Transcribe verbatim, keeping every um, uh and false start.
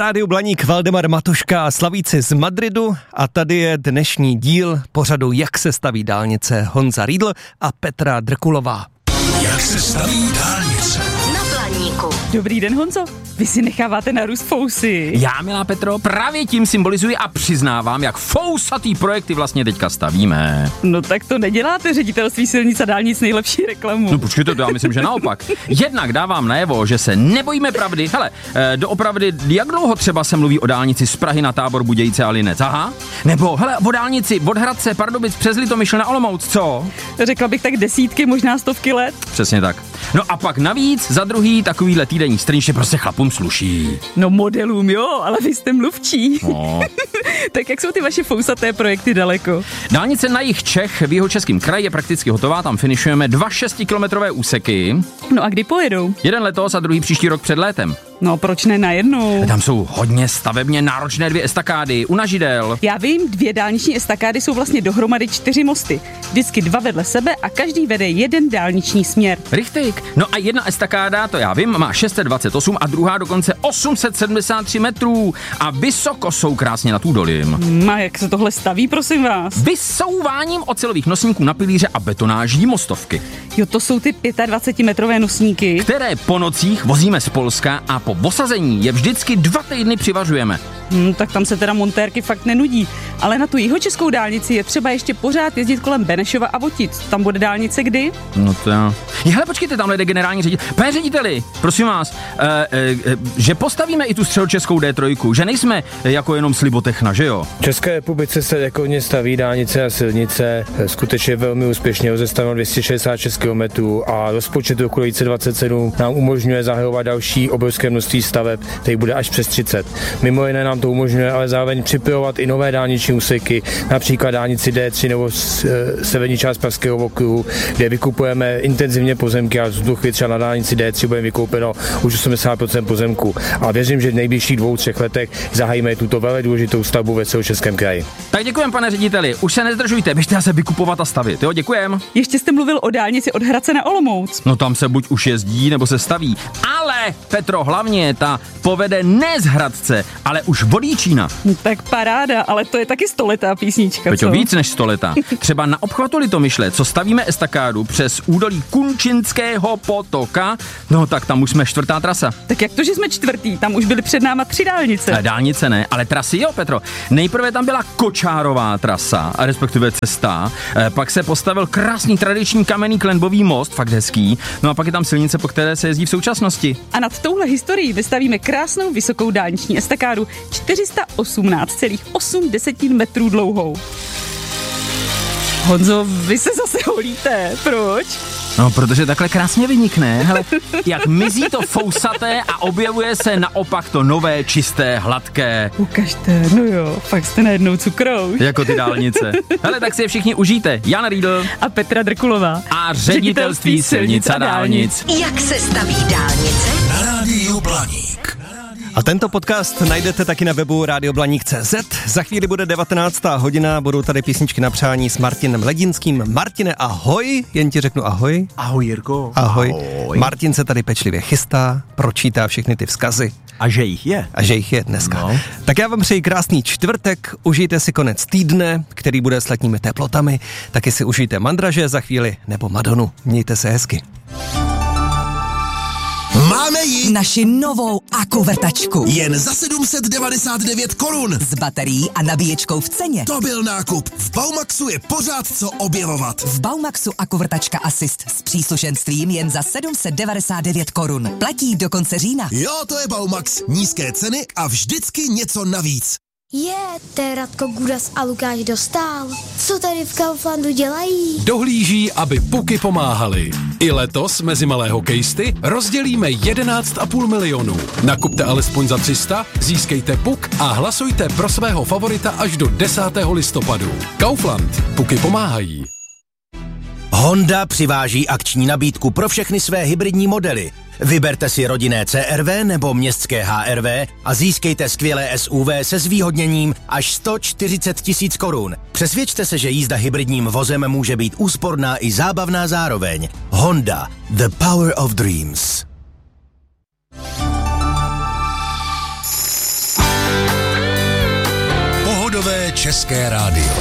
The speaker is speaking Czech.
rádiu Blaník Valdemar Matoška a slavíci z Madridu a tady je dnešní díl pořadu Jak se staví dálnice, Honza Riedl a Petra Drkulová. Jak se staví dálnice? Na Blaníku. Dobrý den, Honzo. Vy si necháváte narůst fousy. Já, milá Petro, právě tím symbolizuji a přiznávám, jak fousatý projekty vlastně teďka stavíme. No tak to neděláte, Ředitelství silnic a dálnic, nejlepší reklamu. No počkejte, to já myslím, že naopak. Jednak dávám najevo, že se nebojíme pravdy. Hele, e, doopravdy, jak dlouho třeba se mluví o dálnici z Prahy na Tábor, Budějice a Linec, aha? Nebo, hele, o dálnici od Hradce, Pardubic přes Litomyšl na Olomouc, co? Řekla bych tak desítky, možná stovky let. Přesně tak. No a pak navíc, za druhý, takovýhle týdenní strniště prostě chlapům sluší. No modelům jo, ale vy jste mluvčí. No. Tak jak jsou ty vaše fousaté projekty daleko? Dálnice na jih Čech v Jihočeském kraji je prakticky hotová, tam finišujeme dva šestikilometrové úseky. No a kdy pojedou? Jeden letos a druhý příští rok před létem. No proč ne najednou? Tam jsou hodně stavebně náročné dvě estakády u Nažidel. Já vím, dvě dálniční estakády jsou vlastně dohromady čtyři mosty. Vždycky dva vedle sebe a každý vede jeden dálniční směr. Richtig. No a jedna estakáda, to já vím, má šest set dvacet osm a druhá dokonce osm set sedmdesát tři metrů a vysoko jsou krásně nad údolím. Hmm, a jak se tohle staví, prosím vás? Vysouváním ocelových nosníků na pilíře a betonáží mostovky. Jo, to jsou ty dvacetimetrové nosníky, které po nocích vozíme z Polska a po osazení je vždycky dva týdny přivažujeme. Hmm, tak tam se teda montérky fakt nenudí. Ale na tu jihočeskou dálnici je třeba ještě pořád jezdit kolem Benešova a Votic. Tam bude dálnice kdy? No to já. Hele, počkejte, tamhle jde generální ředitel. Pane řediteli, prosím vás, e, e, že postavíme i tu středočeskou D tři, že nejsme jako jenom Slibotechna, že jo? V České republice se jako staví dálnice a silnice skutečně velmi úspěšně, rozestaveno dvě stě šedesát šest kilometrů a rozpočet roku dva tisíce dvacet sedm nám umožňuje zahajovat další obrovské množství staveb, který bude až přes třicet. Mimo jiné nám to umožňuje ale zároveň připojovat i nové dálniční úseky, například dálnici D tři nebo severní část Pražského okruhu, kde vykupujeme intenzivně pozemky a v chvíli třeba na dálnici D tři bude vykoupeno už osmdesát procent pozemku. A věřím, že v nejbližších dvou, třech letech zahájíme tuto velmi důležitou stavbu ve Středočeském kraji. Tak děkujem, pane řediteli. Už se nezdržujte, běžte se vykupovat a stavit. Jo, děkujem. Ještě jste mluvil o dálnici od Hradce na Olomouc. No tam se buď už jezdí, nebo se staví. Ale, Petro, hlavně ta povede ne z Hradce, ale už od Jíčína. Tak paráda, ale to je taky stoletá písnička, Peťo, co? víc než stoletá. Třeba na obchvatu Litomyšle, co stavíme estakádu přes údolí Kunčinského potoka, no tak tam už jsme čtvrtá trasa. Tak jak to, že jsme čtvrtý? Tam už byly před náma tři dálnice. A dálnice ne, ale trasy jo, Petro. Nejprve tam byla kočárová trasa, a respektive cesta, e, pak se postavil krásný tradiční kamenný klenbový most, fakt hezký, no a pak je tam silnice, po které se jezdí v současnosti. A nad touhle historií vystavíme krásnou vysokou dálniční estakádu čtyři sta osmnáct celá osm metrů dlouhou. Honzo, vy se zase holíte, proč? No, protože takhle krásně vynikne, hele, jak mizí to fousaté a objevuje se naopak to nové, čisté, hladké. Ukažte, no jo, fakt jste najednou cukrouš. Jako ty dálnice. Hele, tak si je všichni užijte. Jan Riedl A Petra Drkulová. a Ředitelství silnic a dálnic. Jak se staví dálnice? Na rádiu Blaník. A tento podcast najdete taky na webu rádio blaník tečka cé zet. Za chvíli bude devatenáctá hodina, budou tady písničky na přání s Martinem Ledinským. Martine, ahoj, jen ti řeknu ahoj. Ahoj, Jirko. Ahoj. ahoj. Martin se tady pečlivě chystá, pročítá všechny ty vzkazy. A že jich je. A že jich je dneska. No. Tak já vám přeji krásný čtvrtek, užijte si konec týdne, který bude s letními teplotami, taky si užijte Mandraže za chvíli nebo Madonu. Mějte se hezky. Máme ji Naši novou akuvrtačku. jen za sedm set devadesát devět korun. S baterií a nabíječkou v ceně. To byl nákup. V Baumaxu je pořád co objevovat. V Baumaxu akuvrtačka Assist s příslušenstvím jen za sedm set devadesát devět korun. Platí do konce října. Jo, to je Baumax. Nízké ceny a vždycky něco navíc. Je, to je Radko Gudas a Lukáš Dostál. Co tady v Kauflandu dělají? Dohlíží, aby puky pomáhaly. I letos mezi malé hokejisty rozdělíme jedenáct a půl milionu. Nakupte alespoň za tři sta, získejte puk a hlasujte pro svého favorita až do desátého listopadu. Kaufland. Puky pomáhají. Honda přiváží akční nabídku pro všechny své hybridní modely. Vyberte si rodinné C R V nebo městské H R V a získejte skvělé S U V se zvýhodněním až sto čtyřicet tisíc korun. Přesvědčte se, že jízda hybridním vozem může být úsporná i zábavná zároveň. Honda. The power of dreams. České rádio.